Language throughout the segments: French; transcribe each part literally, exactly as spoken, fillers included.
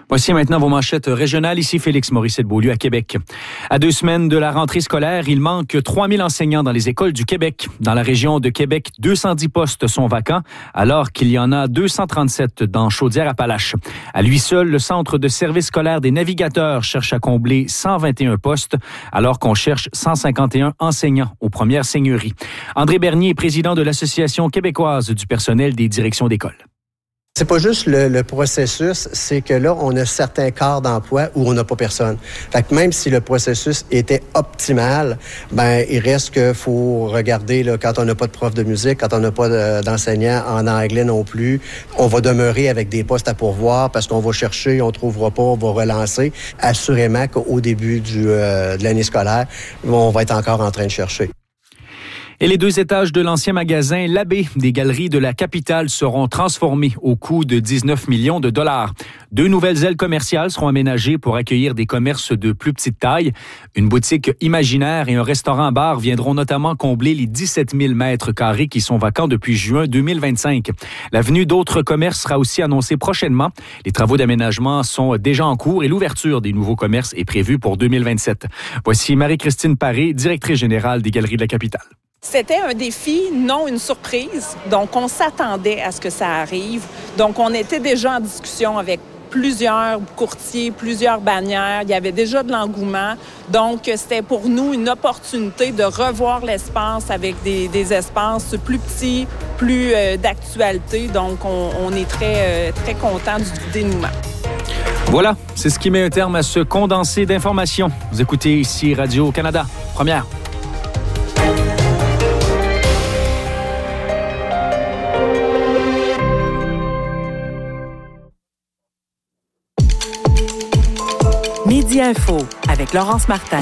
Voici maintenant vos manchettes régionales. Ici Félix Morissette-Beaulieu à Québec. À deux semaines de la rentrée scolaire, il manque trois mille enseignants dans les écoles du Québec. Dans la région de Québec, deux cent dix postes sont vacants, alors qu'il y en a deux cent trente-sept dans Chaudière-Appalaches. À lui seul, le Centre de service scolaire des navigateurs cherche à combler cent vingt et un postes, alors qu'on cherche cent cinquante et un enseignants aux premières seigneuries. André Bernier est président de l'Association québécoise du personnel des directions d'école. C'est pas juste le, le processus, c'est que là, on a certains quarts d'emploi où on n'a pas personne. Fait que même si le processus était optimal, ben il reste qu'il faut regarder là, quand on n'a pas de prof de musique, quand on n'a pas de, d'enseignant en anglais non plus, on va demeurer avec des postes à pourvoir parce qu'on va chercher, on trouvera pas, on va relancer. Assurément qu'au début du, euh, de l'année scolaire, on va être encore en train de chercher. Et les deux étages de l'ancien magasin L'Abbé des Galeries de la capitale seront transformés au coût de dix-neuf millions de dollars. Deux nouvelles ailes commerciales seront aménagées pour accueillir des commerces de plus petite taille. Une boutique imaginaire et un restaurant-bar viendront notamment combler les dix-sept mille mètres carrés qui sont vacants depuis juin deux mille vingt-cinq. L'avenue d'autres commerces sera aussi annoncée prochainement. Les travaux d'aménagement sont déjà en cours et l'ouverture des nouveaux commerces est prévue pour deux mille vingt-sept. Voici Marie-Christine Paré, directrice générale des Galeries de la capitale. C'était un défi, non une surprise. Donc, on s'attendait à ce que ça arrive. Donc, on était déjà en discussion avec plusieurs courtiers, plusieurs bannières. Il y avait déjà de l'engouement. Donc, c'était pour nous une opportunité de revoir l'espace avec des, des espaces plus petits, plus euh, d'actualité. Donc, on, on est très, euh, très contents du dénouement. Voilà, c'est ce qui met un terme à ce condensé d'informations. Vous écoutez ici Radio-Canada, première. Midi Info avec Laurence Martin.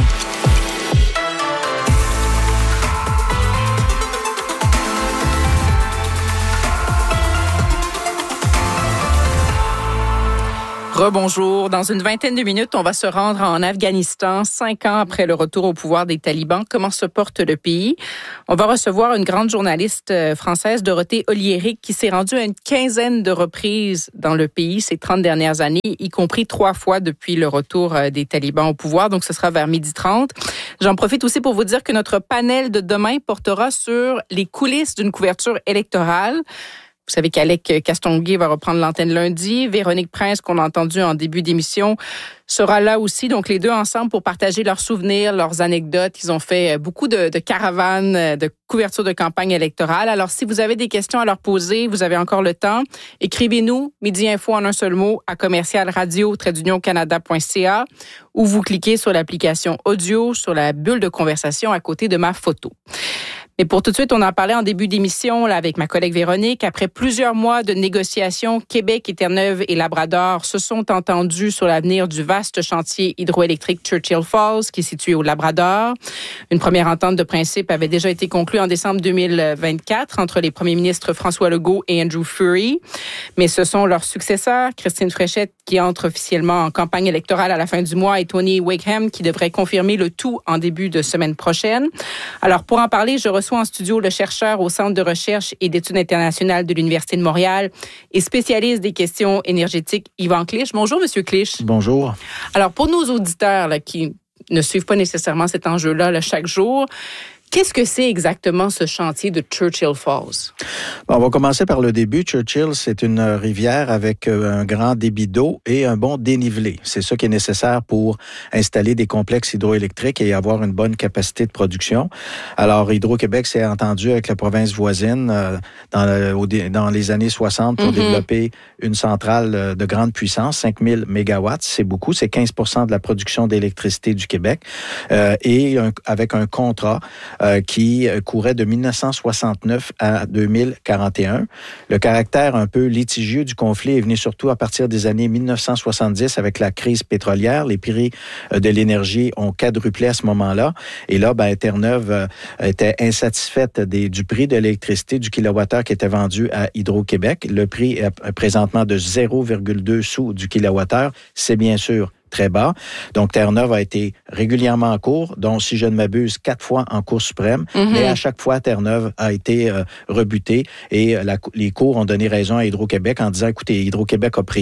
Rebonjour. Dans une vingtaine de minutes, on va se rendre en Afghanistan, cinq ans après le retour au pouvoir des talibans. Comment se porte le pays? On va recevoir une grande journaliste française, Dorothée Oliéric, qui s'est rendue à une quinzaine de reprises dans le pays ces trente dernières années, y compris trois fois depuis le retour des talibans au pouvoir. Donc, ce sera vers midi trente. J'en profite aussi pour vous dire que notre panel de demain portera sur les coulisses d'une couverture électorale. Vous savez qu'Alec Castonguay va reprendre l'antenne lundi. Véronique Prince, qu'on a entendu en début d'émission, sera là aussi. Donc, les deux ensemble pour partager leurs souvenirs, leurs anecdotes. Ils ont fait beaucoup de, de caravanes, de couverture de campagne électorale. Alors, si vous avez des questions à leur poser, vous avez encore le temps. Écrivez-nous, Midi Info en un seul mot, à commercial radio trait d'union canada point c a ou vous cliquez sur l'application audio, sur la bulle de conversation à côté de ma photo. Mais pour tout de suite, on en parlait en début d'émission là, avec ma collègue Véronique. Après plusieurs mois de négociations, Québec, Terre-Neuve et Labrador se sont entendus sur l'avenir du vaste chantier hydroélectrique Churchill Falls, qui est situé au Labrador. Une première entente de principe avait déjà été conclue en décembre deux mille vingt-quatre entre les premiers ministres François Legault et Andrew Furey. Mais ce sont leurs successeurs, Christine Fréchette, qui entre officiellement en campagne électorale à la fin du mois, et Tony Wakeham, qui devrait confirmer le tout en début de semaine prochaine. Alors, pour en parler, je reçois en studio le chercheur au Centre de recherche et d'études internationales de l'Université de Montréal et spécialiste des questions énergétiques, Yvan Clich. Bonjour, Monsieur Clich. Bonjour. Alors, pour nos auditeurs là, qui ne suivent pas nécessairement cet enjeu-là là, chaque jour, qu'est-ce que c'est exactement ce chantier de Churchill Falls? Bon, on va commencer par le début. Churchill, c'est une rivière avec un grand débit d'eau et un bon dénivelé. C'est ça qui est nécessaire pour installer des complexes hydroélectriques et avoir une bonne capacité de production. Alors, Hydro-Québec s'est entendu avec la province voisine euh, dans, le, au, dans les années soixante pour mm-hmm. développer une centrale de grande puissance, cinq mille mégawatts. C'est beaucoup, c'est quinze pour cent de la production d'électricité du Québec. Euh, et un, avec un contrat Euh, qui courait de dix-neuf cent soixante-neuf à deux mille quarante et un. Le caractère un peu litigieux du conflit est venu surtout à partir des années dix-neuf cent soixante-dix avec la crise pétrolière. Les prix de l'énergie ont quadruplé à ce moment-là. Et là, ben, Terre-Neuve euh, était insatisfaite des, du prix de l'électricité du kilowattheure qui était vendu à Hydro-Québec. Le prix est présentement de zéro virgule deux sous du kilowattheure. C'est bien sûr très bas. Donc, Terre-Neuve a été régulièrement en cours, dont, si je ne m'abuse, quatre fois en Cour suprême. Mm-hmm. Mais à chaque fois, Terre-Neuve a été euh, rebutée et la, les cours ont donné raison à Hydro-Québec en disant, écoutez, Hydro-Québec a pris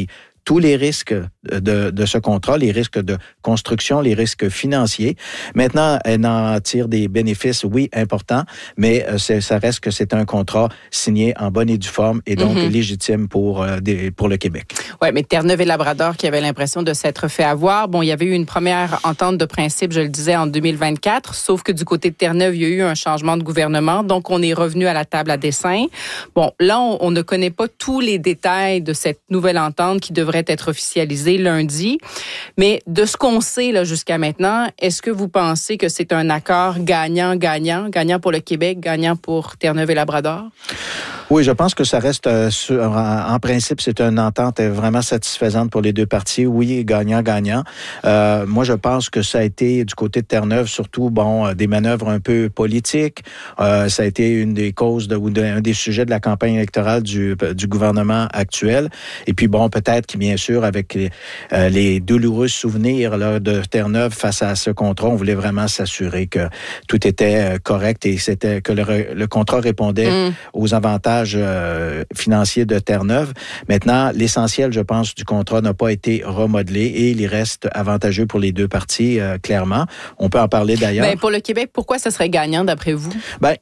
tous les risques de, de ce contrat, les risques de construction, les risques financiers. Maintenant, elle en tire des bénéfices, oui, importants, mais c'est, ça reste que c'est un contrat signé en bonne et due forme et donc mm-hmm. légitime pour, euh, des, pour le Québec. Oui, mais Terre-Neuve et Labrador qui avaient l'impression de s'être fait avoir. Bon, il y avait eu une première entente de principe, je le disais, en deux mille vingt-quatre, sauf que du côté de Terre-Neuve, il y a eu un changement de gouvernement, donc on est revenu à la table à dessein. Bon, là, on, on ne connaît pas tous les détails de cette nouvelle entente qui devrait être officialisée lundi, mais de ce qu'on sait là, jusqu'à maintenant, est-ce que vous pensez que c'est un accord gagnant-gagnant, gagnant pour le Québec, gagnant pour Terre-Neuve et Labrador? Oui, je pense que ça reste, euh, sur, en, en principe, c'est une entente vraiment satisfaisante pour les deux parties. Oui, gagnant-gagnant. Euh, moi, je pense que ça a été, du côté de Terre-Neuve, surtout, bon, des manœuvres un peu politiques. Euh, ça a été une des causes, de, ou de, un des sujets de la campagne électorale du, du gouvernement actuel. Et puis, bon, peut-être que, bien sûr, avec les, euh, les douloureux souvenirs là, de Terre-Neuve face à ce contrat, on voulait vraiment s'assurer que tout était correct et c'était que le, le contrat répondait mmh. aux avantages Euh, financier de Terre-Neuve. Maintenant, l'essentiel, je pense, du contrat n'a pas été remodelé et il reste avantageux pour les deux parties, euh, clairement. On peut en parler d'ailleurs. Ben, pour le Québec, pourquoi ça serait gagnant d'après vous? Ben,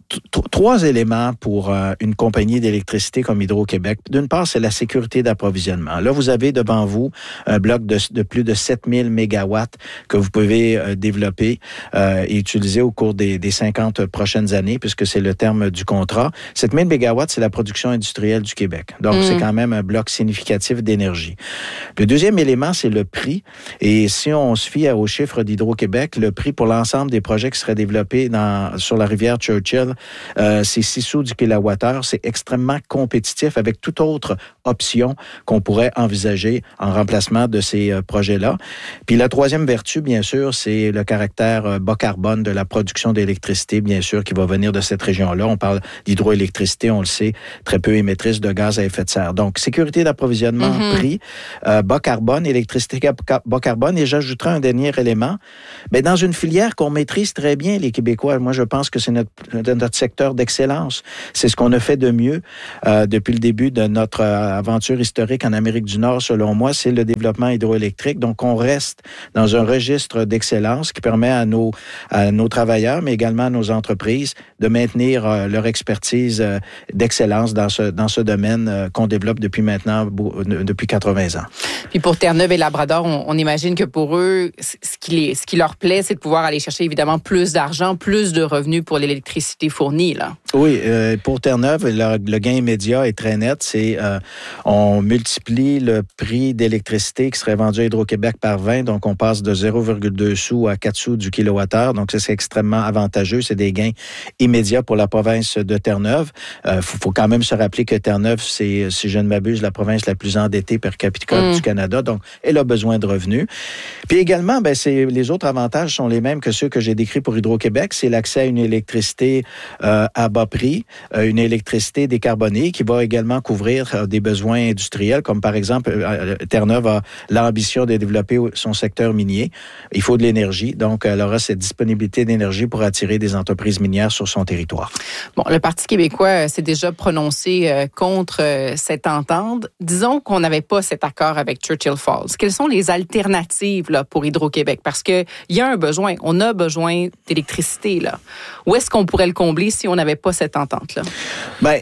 trois éléments pour euh, une compagnie d'électricité comme Hydro-Québec. D'une part, c'est la sécurité d'approvisionnement. Là, vous avez devant vous un bloc de, de plus de sept mille mégawatts que vous pouvez euh, développer euh, et utiliser au cours des, des cinquante prochaines années, puisque c'est le terme du contrat. sept mille mégawatts, c'est la production industrielle du Québec. Donc, mmh. c'est quand même un bloc significatif d'énergie. Le deuxième élément, c'est le prix. Et si on se fie aux chiffres d'Hydro-Québec, le prix pour l'ensemble des projets qui seraient développés dans, sur la rivière Churchill, Euh, c'est six sous du kilowattheure. C'est extrêmement compétitif avec toute autre option qu'on pourrait envisager en remplacement de ces euh, projets-là. Puis la troisième vertu, bien sûr, c'est le caractère euh, bas carbone de la production d'électricité, bien sûr, qui va venir de cette région-là. On parle d'hydroélectricité, on le sait, très peu émettrice de gaz à effet de serre. Donc, sécurité d'approvisionnement, mm-hmm. prix, euh, bas carbone, électricité bas carbone. Et j'ajouterai un dernier élément. Mais dans une filière qu'on maîtrise très bien, les Québécois, moi, je pense que c'est notre, notre secteur d'excellence. C'est ce qu'on a fait de mieux euh, depuis le début de notre euh, aventure historique en Amérique du Nord, selon moi, c'est le développement hydroélectrique. Donc, on reste dans un registre d'excellence qui permet à nos, à nos travailleurs, mais également à nos entreprises, de maintenir euh, leur expertise euh, d'excellence dans ce, dans ce domaine euh, qu'on développe depuis maintenant, depuis quatre-vingts ans. Puis pour Terre-Neuve et Labrador, on, on imagine que pour eux, ce qui, les, ce qui leur plaît, c'est de pouvoir aller chercher évidemment plus d'argent, plus de revenus pour l'électricité fournie, là. Oui, euh, pour Terre-Neuve, le, le gain immédiat est très net. C'est euh, on multiplie le prix d'électricité qui serait vendu à Hydro-Québec par vingt, donc on passe de zéro virgule deux sous à quatre sous du kilowattheure. Donc ça, c'est extrêmement avantageux. C'est des gains immédiats pour la province de Terre-Neuve. Il euh, faut, faut quand même se rappeler que Terre-Neuve, c'est, si je ne m'abuse, la province la plus endettée per capita mmh. du Canada. Donc, elle a besoin de revenus. Puis également, ben, c'est, les autres avantages sont les mêmes que ceux que j'ai décrits pour Hydro-Québec. C'est l'accès à une électricité euh, à bas prix, euh, une électricité décarbonée qui va également couvrir euh, des besoins industriels, comme par exemple, euh, Terre-Neuve a l'ambition de développer son secteur minier. Il faut de l'énergie, donc elle aura cette disponibilité d'énergie pour attirer des entreprises minières sur son territoire. Bon, le Parti québécois s'est déjà prononcé euh, contre euh, cette entente. Disons qu'on n'avait pas cet accord avec Churchill Falls. Quelles sont les alternatives là, pour Hydro-Québec? Parce qu'il y a un besoin, on a besoin d'électricité. Là. Où est-ce qu'on pourrait le combler si on n'avait pas cette entente-là? Bien,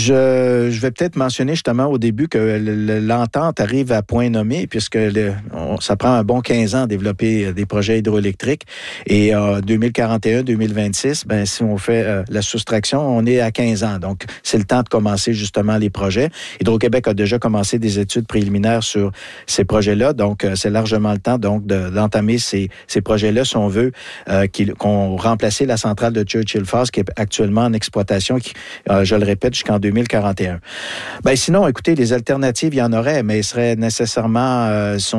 je, je vais peut-être mentionner justement au début que le, l'entente arrive à point nommé, puisque le, on, ça prend un bon quinze ans à développer des projets hydroélectriques. Et en euh, deux mille quarante et un deux mille vingt-six, ben, si on fait euh, la soustraction, on est à quinze ans. Donc, c'est le temps de commencer justement les projets. Hydro-Québec a déjà commencé des études préliminaires sur ces projets-là. Donc, euh, c'est largement le temps donc de, d'entamer ces, ces projets-là si on veut euh, qu'on remplace la centrale de Churchill Falls qui est actuellement en exploitation, qui, euh, je le répète, jusqu'en deux mille quarante et un. Ben, sinon, écoutez, les alternatives, il y en aurait, mais il serait nécessairement, euh, si on se fait encore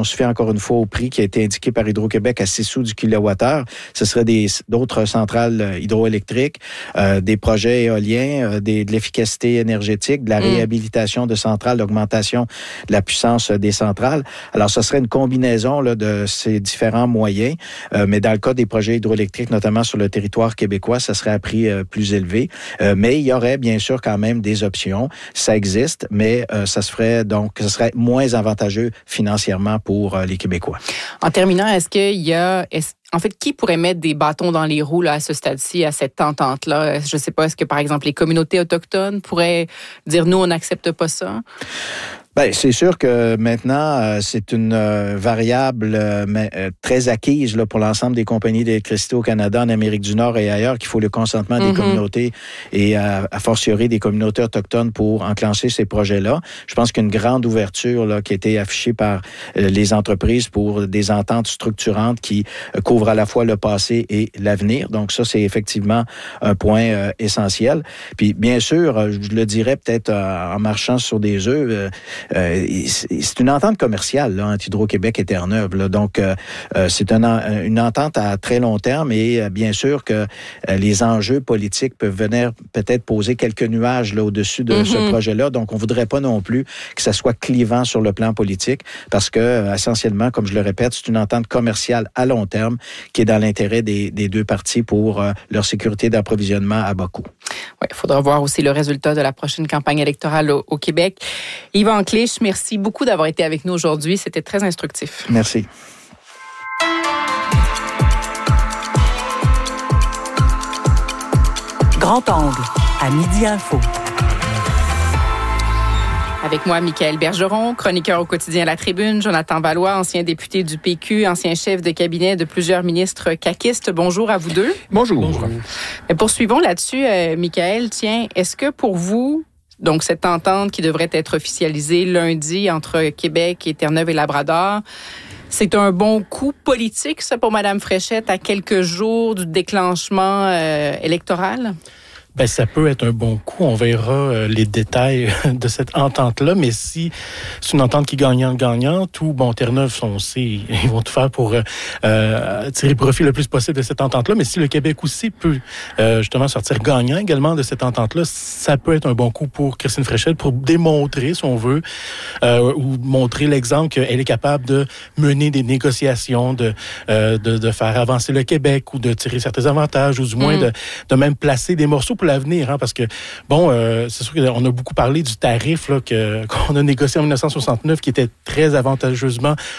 encore une fois, au prix qui a été indiqué par Hydro-Québec à six sous du kilowattheure. Ce serait des, d'autres centrales hydroélectriques, euh, des projets éoliens, euh, des, de l'efficacité énergétique, de la mmh. réhabilitation de centrales, l'augmentation de la puissance des centrales. Alors, ce serait une combinaison là, de ces différents moyens, euh, mais dans le cas des projets hydroélectriques, notamment sur le territoire québécois, ça serait à prix euh, plus élevé. Euh, mais il y aurait bien sûr quand même des options. Ça existe, mais euh, ça se ferait donc, ce serait moins avantageux financièrement pour euh, les Québécois. En terminant, est-ce qu'il y a... Est-ce... En fait, qui pourrait mettre des bâtons dans les roues là, à ce stade-ci, à cette entente-là? Je ne sais pas, est-ce que, par exemple, les communautés autochtones pourraient dire « nous, on n'accepte pas ça ». Bien, c'est sûr que maintenant, euh, c'est une euh, variable euh, mais, euh, très acquise là, pour l'ensemble des compagnies d'électricité au Canada, en Amérique du Nord et ailleurs, qu'il faut le consentement des mm-hmm. communautés et à, à fortiori des communautés autochtones pour enclencher ces projets-là. Je pense qu'une grande ouverture là, qui a été affichée par euh, les entreprises pour des ententes structurantes qui euh, couvrent à la fois le passé et l'avenir. Donc ça, c'est effectivement un point euh, essentiel. Puis bien sûr, euh, je le dirais peut-être euh, en marchant sur des œufs, euh, Euh, c'est une entente commerciale là, entre Hydro-Québec et Terre-Neuve. Là. Donc, euh, c'est une, une entente à très long terme et euh, bien sûr que euh, les enjeux politiques peuvent venir peut-être poser quelques nuages là, au-dessus de mm-hmm. ce projet-là. Donc, on ne voudrait pas non plus que ça soit clivant sur le plan politique parce que, euh, essentiellement, comme je le répète, c'est une entente commerciale à long terme qui est dans l'intérêt des, des deux parties pour euh, leur sécurité d'approvisionnement à bas coût. Oui, il faudra voir aussi le résultat de la prochaine campagne électorale au, au Québec. Yvan Clich, merci beaucoup d'avoir été avec nous aujourd'hui. C'était très instructif. Merci. Grand angle, à Midi Info. Avec moi, Michaël Bergeron, chroniqueur au quotidien La Tribune, Jonathan Valois, ancien député du P Q, ancien chef de cabinet de plusieurs ministres caquistes. Bonjour à vous deux. Bonjour. Bonjour. Mais poursuivons là-dessus, euh, Michaël. Tiens, est-ce que pour vous, donc cette entente qui devrait être officialisée lundi entre Québec et Terre-Neuve et Labrador, c'est un bon coup politique, ça, pour Mme Fréchette, à quelques jours du déclenchement euh, électoral? Ben, ça peut être un bon coup. On verra euh, les détails de cette entente-là. Mais si c'est une entente qui est gagnante-gagnante, ou, bon, Terre-Neuve, on sait, ils vont tout faire pour euh, tirer profit le plus possible de cette entente-là. Mais si le Québec aussi peut euh, justement sortir gagnant également de cette entente-là, ça peut être un bon coup pour Christine Fréchette pour démontrer, si on veut, euh, ou montrer l'exemple qu'elle est capable de mener des négociations, de, euh, de, de faire avancer le Québec ou de tirer certains avantages, ou du moins mm. de, de même placer des morceaux pour l'avenir, hein, parce que, bon, euh, c'est sûr qu'on a beaucoup parlé du tarif là, que, qu'on a négocié en dix-neuf cent soixante-neuf, qui était très avantageusement